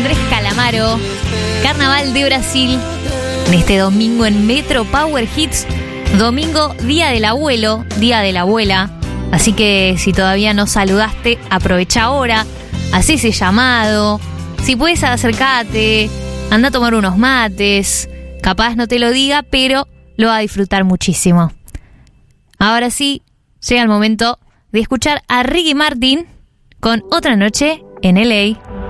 Andrés Calamaro, Carnaval de Brasil, en este domingo en Metro Power Hits, domingo Día del Abuelo, Día de la Abuela, así que si todavía no saludaste, aprovecha ahora, hacé ese llamado, si puedes acercate, anda a tomar unos mates, capaz no te lo diga, pero lo va a disfrutar muchísimo. Ahora sí, llega el momento de escuchar a Ricky Martin con Otra Noche en LA.